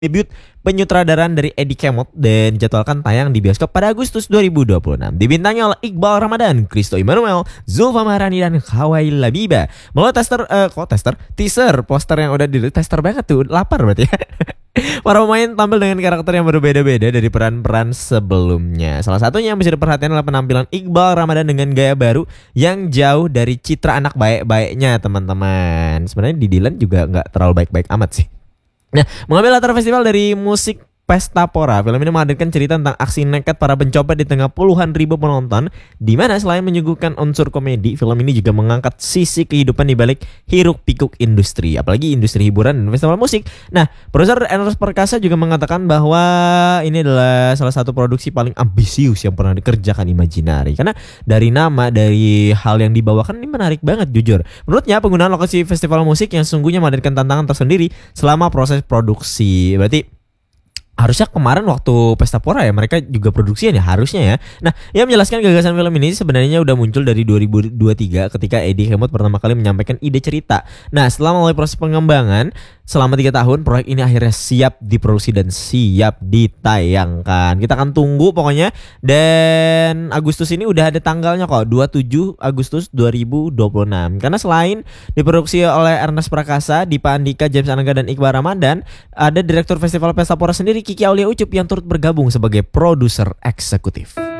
debut penyutradaraan dari Eddie Kemot dan dijadwalkan tayang di bioskop pada Agustus 2026. Dibintangi oleh Iqbal Ramadan, Kristo Immanuel, Zulfa Maharani, dan Khawai Labiba. Melalui teaser poster yang udah dirilis, tester banget tuh, lapar berarti ya. Para pemain tampil dengan karakter yang berbeda-beda dari peran-peran sebelumnya. Salah satunya yang bisa diperhatikan adalah penampilan Iqbal Ramadan dengan gaya baru yang jauh dari citra anak baik-baiknya, teman-teman. Sebenarnya di Dylan juga nggak terlalu baik-baik amat sih. Nah, mengambil latar festival dari musik Pesta Pora, film ini menghadirkan cerita tentang aksi nekat para pencopet di tengah puluhan ribu penonton, di mana selain menyuguhkan unsur komedi, film ini juga mengangkat sisi kehidupan di balik hiruk-pikuk industri, apalagi industri hiburan dan festival musik. Nah, produser Ernest Perkasa juga mengatakan bahwa ini adalah salah satu produksi paling ambisius yang pernah dikerjakan Imaginary, karena dari nama, dari hal yang dibawakan ini menarik banget jujur. Menurutnya penggunaan lokasi festival musik yang sungguhnya menghadirkan tantangan tersendiri selama proses produksi. Berarti harusnya kemarin waktu Pesta Pora ya mereka juga produksian ya harusnya ya. Nah, yang menjelaskan gagasan film ini sebenarnya udah muncul dari 2023 ketika Eddie Kemot pertama kali menyampaikan ide cerita. Nah, setelah melalui proses pengembangan selama 3 tahun, proyek ini akhirnya siap diproduksi dan siap ditayangkan. Kita akan tunggu pokoknya. Dan Agustus ini udah ada tanggalnya kok, 27 Agustus 2026. Karena selain diproduksi oleh Ernest Prakasa, Dipa Andika, James Anangga, dan Iqbal Ramadan, ada direktur Festival Pesta Pora sendiri, Kiki Aulia Ucup, yang turut bergabung sebagai produser eksekutif.